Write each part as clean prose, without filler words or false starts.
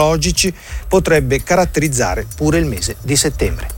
meteorologici potrebbe caratterizzare pure il mese di settembre.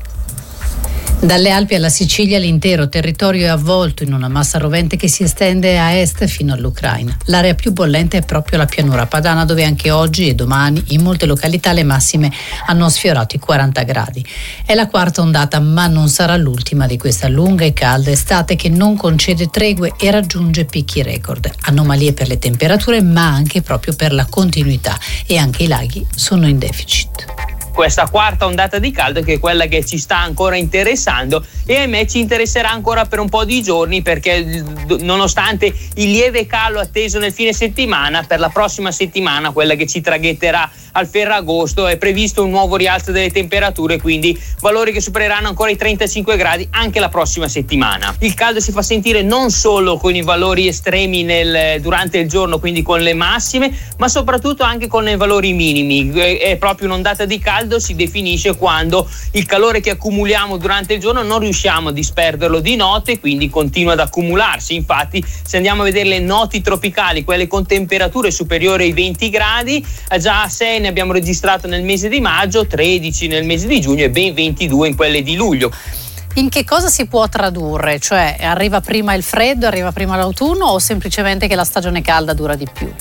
Dalle Alpi alla Sicilia l'intero territorio è avvolto in una massa rovente che si estende a est fino all'Ucraina. L'area più bollente è proprio la pianura padana, dove anche oggi e domani in molte località le massime hanno sfiorato i 40 gradi. È la quarta ondata, ma non sarà l'ultima di questa lunga e calda estate che non concede tregue e raggiunge picchi record. Anomalie per le temperature, ma anche proprio per la continuità, e anche i laghi sono in deficit. Questa quarta ondata di caldo, che è quella che ci sta ancora interessando, e ahimè ci interesserà ancora per un po' di giorni, perché nonostante il lieve calo atteso nel fine settimana, per la prossima settimana, quella che ci traghetterà al Ferragosto, è previsto un nuovo rialzo delle temperature, quindi valori che supereranno ancora i 35 gradi anche la prossima settimana. Il caldo si fa sentire non solo con i valori estremi durante il giorno, quindi con le massime, ma soprattutto anche con i valori minimi. È proprio un'ondata di caldo si definisce quando il calore che accumuliamo durante il giorno non riusciamo a disperderlo di notte, quindi continua ad accumularsi. Infatti, se andiamo a vedere le noti tropicali, quelle con temperature superiori ai 20 gradi, già 6 ne abbiamo registrato nel mese di maggio, 13 nel mese di giugno e ben 22 in quelle di luglio. In che cosa si può tradurre? Cioè, arriva prima il freddo, arriva prima l'autunno, o semplicemente che la stagione calda dura di più?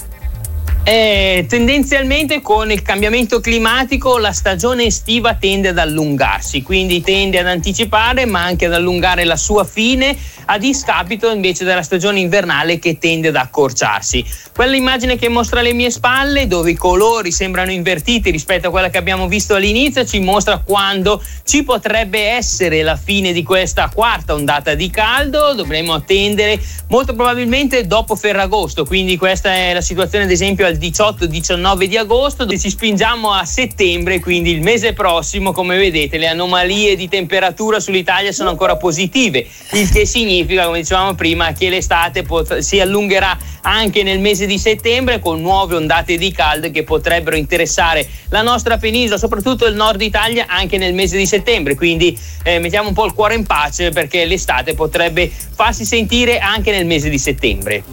Tendenzialmente con il cambiamento climatico la stagione estiva tende ad allungarsi, quindi tende ad anticipare ma anche ad allungare la sua fine, a discapito invece della stagione invernale che tende ad accorciarsi. Quella immagine che mostra alle mie spalle, dove i colori sembrano invertiti rispetto a quella che abbiamo visto all'inizio, ci mostra quando ci potrebbe essere la fine di questa quarta ondata di caldo. Dovremo attendere molto probabilmente dopo Ferragosto, quindi questa è la situazione ad esempio al 18-19 di agosto. Ci spingiamo a settembre, quindi il mese prossimo, come vedete, le anomalie di temperatura sull'Italia sono ancora positive, il che significa, come dicevamo prima, che l'estate si allungherà anche nel mese di settembre, con nuove ondate di caldo che potrebbero interessare la nostra penisola, soprattutto il nord Italia, anche nel mese di settembre. Quindi mettiamo un po' il cuore in pace, perché l'estate potrebbe farsi sentire anche nel mese di settembre.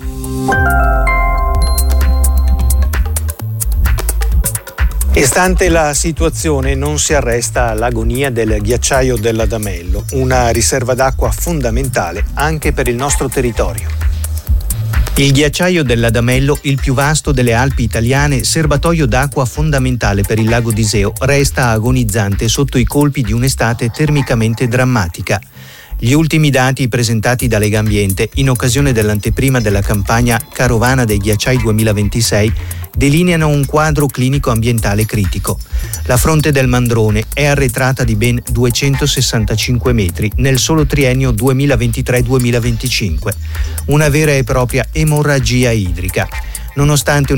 E stante la situazione non si arresta l'agonia del ghiacciaio dell'Adamello, una riserva d'acqua fondamentale anche per il nostro territorio. Il ghiacciaio dell'Adamello, il più vasto delle Alpi italiane, serbatoio d'acqua fondamentale per il lago d'Iseo, resta agonizzante sotto i colpi di un'estate termicamente drammatica. Gli ultimi dati presentati da Legambiente in occasione dell'anteprima della campagna Carovana dei Ghiacciai 2026 delineano un quadro clinico ambientale critico. La fronte del Mandrone è arretrata di ben 265 metri nel solo triennio 2023-2025, una vera e propria emorragia idrica. Nonostante